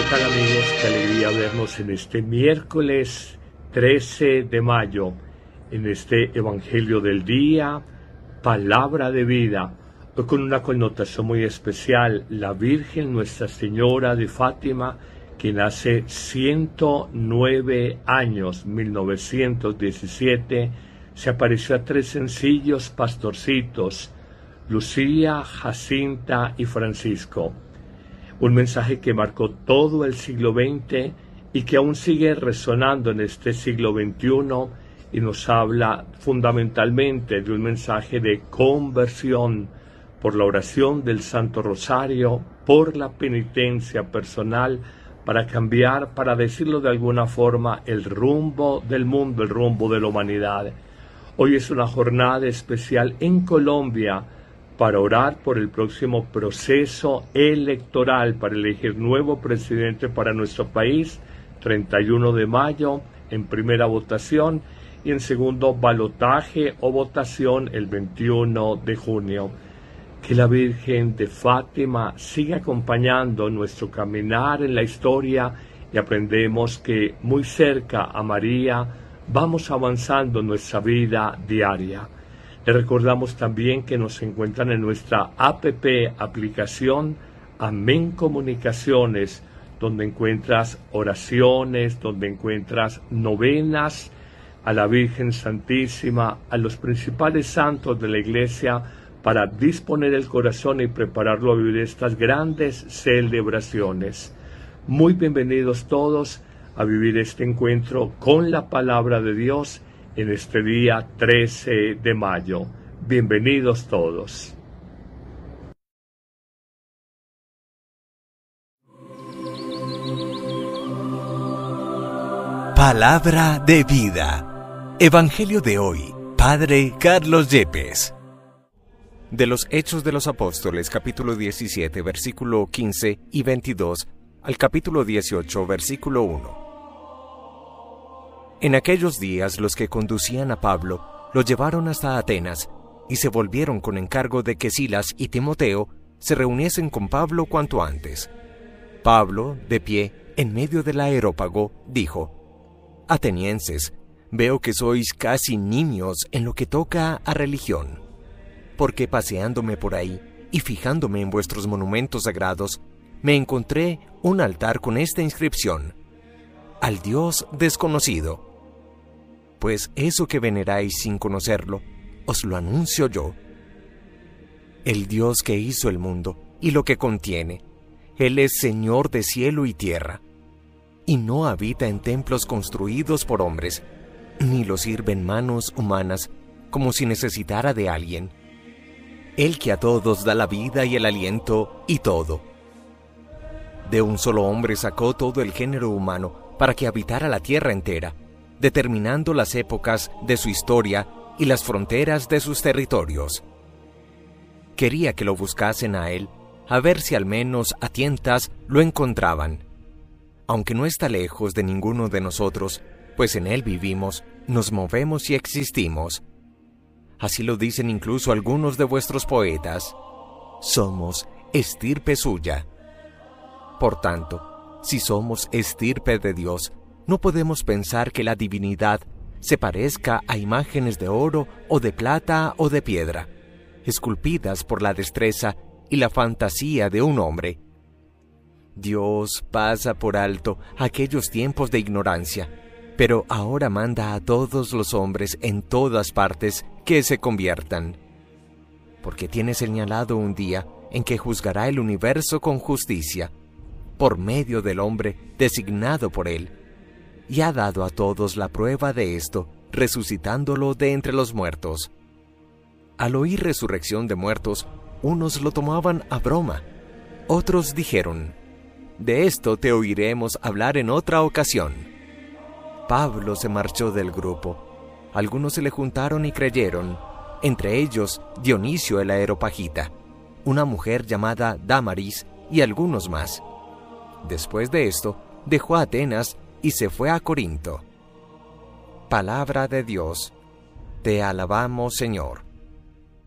tal, amigos? Qué alegría vernos en este miércoles 13 de mayo, en este Evangelio del Día, Palabra de Vida, hoy con una connotación muy especial, la Virgen Nuestra Señora de Fátima, quien hace 109 años, 1917, se apareció a tres sencillos pastorcitos, Lucía, Jacinta y Francisco. Un mensaje que marcó todo el siglo XX y que aún sigue resonando en este siglo XXI y nos habla fundamentalmente de un mensaje de conversión por la oración del Santo Rosario, por la penitencia personal, para cambiar, para decirlo de alguna forma, el rumbo del mundo, el rumbo de la humanidad. Hoy es una jornada especial en Colombia para orar por el próximo proceso electoral, para elegir nuevo presidente para nuestro país, 31 de mayo, en primera votación, y en segundo balotaje o votación el 21 de junio. Que la Virgen de Fátima siga acompañando nuestro caminar en la historia y aprendemos que muy cerca a María vamos avanzando en nuestra vida diaria. Les recordamos también que nos encuentran en nuestra aplicación Amén Comunicaciones, donde encuentras oraciones, donde encuentras novenas a la Virgen Santísima, a los principales santos de la Iglesia, para disponer el corazón y prepararlo a vivir estas grandes celebraciones. Muy bienvenidos todos a vivir este encuentro con la Palabra de Dios en este día 13 de mayo. Bienvenidos todos. Palabra de vida. Evangelio de hoy, Padre Carlos Yepes. De los Hechos de los Apóstoles, capítulo 17, versículo 15 y 22, al capítulo 18, versículo 1. En aquellos días los que conducían a Pablo lo llevaron hasta Atenas y se volvieron con encargo de que Silas y Timoteo se reuniesen con Pablo cuanto antes. Pablo, de pie, en medio del areópago, dijo: Atenienses, veo que sois casi niños en lo que toca a religión, porque paseándome por ahí y fijándome en vuestros monumentos sagrados, me encontré un altar con esta inscripción: Al Dios desconocido. Pues eso que veneráis sin conocerlo, os lo anuncio yo. El Dios que hizo el mundo y lo que contiene, Él es Señor de cielo y tierra, y no habita en templos construidos por hombres, ni lo sirven manos humanas como si necesitara de alguien. Él que a todos da la vida y el aliento y todo. De un solo hombre sacó todo el género humano para que habitara la tierra entera, determinando las épocas de su historia y las fronteras de sus territorios. Quería que lo buscasen a él, a ver si al menos a tientas lo encontraban. Aunque no está lejos de ninguno de nosotros, pues en él vivimos, nos movemos y existimos. Así lo dicen incluso algunos de vuestros poetas. Somos estirpe suya. Por tanto, si somos estirpe de Dios, no podemos pensar que la divinidad se parezca a imágenes de oro o de plata o de piedra, esculpidas por la destreza y la fantasía de un hombre. Dios pasa por alto aquellos tiempos de ignorancia, pero ahora manda a todos los hombres en todas partes que se conviertan, porque tiene señalado un día en que juzgará el universo con justicia, por medio del hombre designado por él, y ha dado a todos la prueba de esto, resucitándolo de entre los muertos. Al oír resurrección de muertos, unos lo tomaban a broma, otros dijeron: de esto te oiremos hablar en otra ocasión. Pablo se marchó del grupo. Algunos se le juntaron y creyeron, entre ellos Dionisio el Areopagita, una mujer llamada Dámaris y algunos más. Después de esto, dejó Atenas y se fue a Corinto. Palabra de Dios. Te alabamos, Señor.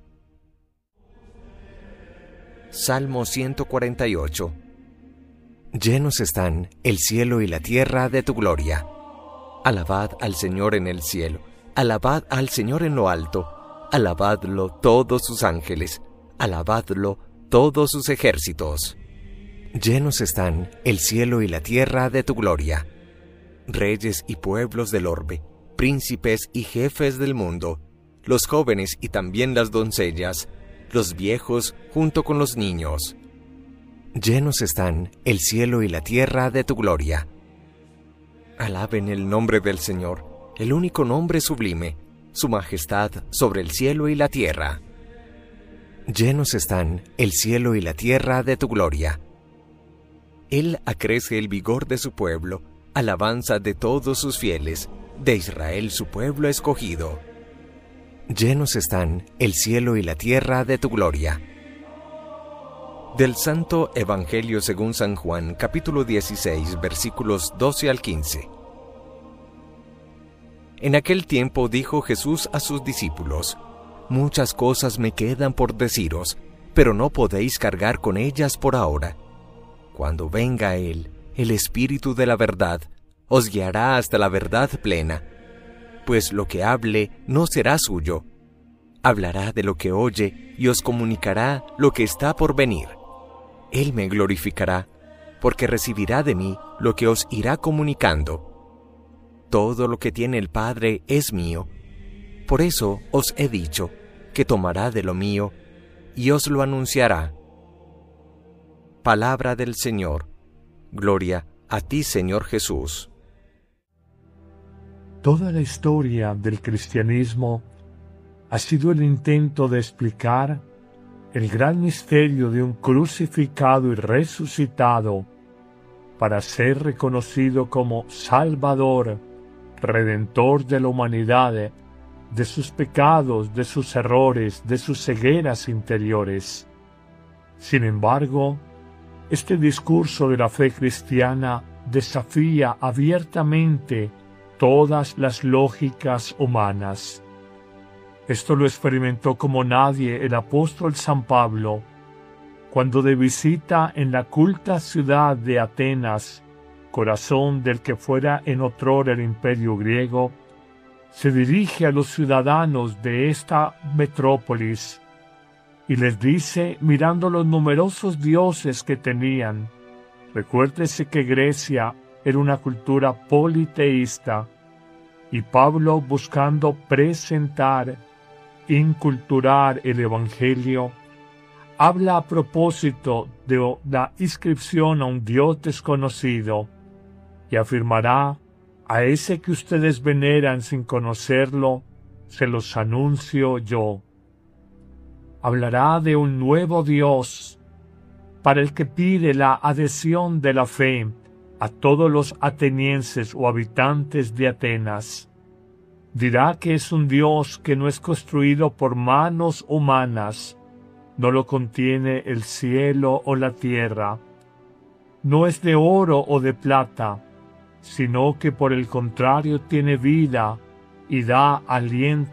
Salmo 148. Llenos están el cielo y la tierra de tu gloria. Alabad al Señor en el cielo, alabad al Señor en lo alto, alabadlo todos sus ángeles, alabadlo todos sus ejércitos. Llenos están el cielo y la tierra de tu gloria. Reyes y pueblos del orbe, príncipes y jefes del mundo, los jóvenes y también las doncellas, los viejos junto con los niños. Llenos están el cielo y la tierra de tu gloria. Alaben el nombre del Señor, el único nombre sublime, su majestad sobre el cielo y la tierra. Llenos están el cielo y la tierra de tu gloria. Él acrece el vigor de su pueblo, alabanza de todos sus fieles, de Israel su pueblo escogido. Llenos están el cielo y la tierra de tu gloria. Del Santo Evangelio según San Juan, capítulo 16, versículos 12 al 15. En aquel tiempo dijo Jesús a sus discípulos: Muchas cosas me quedan por deciros, pero no podéis cargar con ellas por ahora. Cuando venga Él, el Espíritu de la verdad, os guiará hasta la verdad plena, pues lo que hable no será suyo. Hablará de lo que oye y os comunicará lo que está por venir. Él me glorificará, porque recibirá de mí lo que os irá comunicando. Todo lo que tiene el Padre es mío. Por eso os he dicho que tomará de lo mío y os lo anunciará. Palabra del Señor. Gloria a ti, Señor Jesús. Toda la historia del cristianismo ha sido el intento de explicar el gran misterio de un crucificado y resucitado para ser reconocido como Salvador, Redentor de la humanidad, de sus pecados, de sus errores, de sus cegueras interiores. Sin embargo, este discurso de la fe cristiana desafía abiertamente todas las lógicas humanas. Esto lo experimentó como nadie el apóstol San Pablo, cuando de visita en la culta ciudad de Atenas, corazón del que fuera en otrora el imperio griego, se dirige a los ciudadanos de esta metrópolis y les dice, mirando los numerosos dioses que tenían: recuérdese que Grecia era una cultura politeísta, y Pablo, buscando presentar, inculturar el Evangelio, habla a propósito de la inscripción a un Dios desconocido y afirmará: a ese que ustedes veneran sin conocerlo, se los anuncio yo. Hablará de un nuevo Dios para el que pide la adhesión de la fe a todos los atenienses o habitantes de Atenas. Dirá que es un Dios que no es construido por manos humanas, no lo contiene el cielo o la tierra, no es de oro o de plata, sino que por el contrario tiene vida y da aliento